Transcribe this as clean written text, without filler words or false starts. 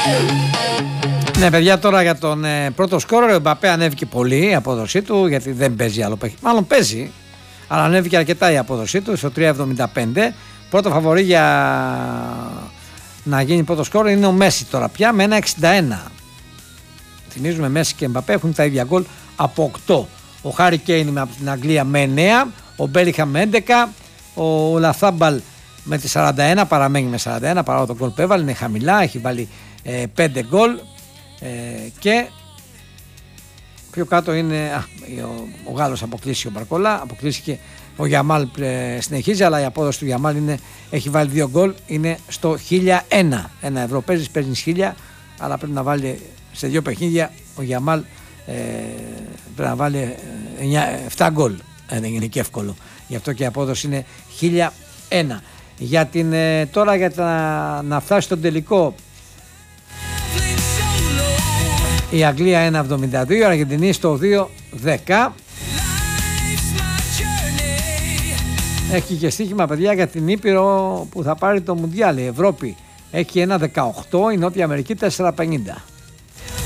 Ναι, παιδιά, τώρα για τον πρώτο σκόρερ, ο Μπαπέ ανέβηκε πολύ η απόδοσή του, γιατί δεν παίζει άλλο παιχνίδι. Μάλλον παίζει, αλλά ανέβηκε αρκετά η απόδοσή του στο 3,75. Πρώτο φαβορί για να γίνει πρώτο σκόρερ είναι ο Μέση τώρα πια με 1,61. Θυμίζουμε, Μέση και Μπαπέ έχουν τα ίδια γκολ από 8. Ο Χάρι Κέιν από την Αγγλία με 9, ο Μπέλιχαμ με 11, ο Λαθάμπαλ με τη 41, παραμένει με 41 παρά το γκολ που έβαλε, είναι χαμηλά, έχει βάλει 5 γκολ. Και πιο κάτω είναι ο Γάλλος αποκλείσει, ο Μπαρκολά αποκλείστηκε, ο Γιαμάλ συνεχίζει, αλλά η απόδοση του Γιαμάλ έχει βάλει 2 γκολ, είναι στο 1001. 1 ευρώ παίζεις 1000, αλλά πρέπει να βάλει σε 2 παιχνίδια ο Γιαμάλ πρέπει να βάλει 7 γκολ, δεν είναι και εύκολο, γι' αυτό και η απόδοση είναι 1001. Για τώρα για να φτάσει στον τελικό, η Αγγλία 1,72, η Αργεντινή στο 2,10. Έχει και στοίχημα, παιδιά, για την Ήπειρο που θα πάρει το Μουντιάλ. Η Ευρώπη έχει 1,18, η Νότια Αμερική 4,50.